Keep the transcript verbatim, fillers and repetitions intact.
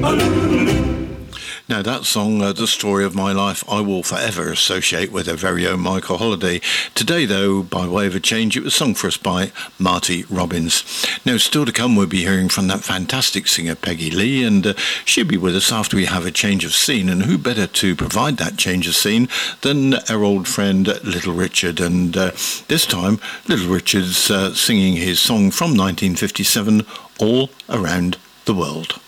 Now that song, uh, The Story of My Life, I will forever associate with our very own Michael Holiday. Today, though, by way of a change, it was sung for us by Marty Robbins. Now, still to come, we'll be hearing from that fantastic singer Peggy Lee, and uh, she'll be with us after we have a change of scene. And who better to provide that change of scene than our old friend Little Richard? And uh, this time, Little Richard's uh, singing his song from nineteen fifty-seven, All Around the World.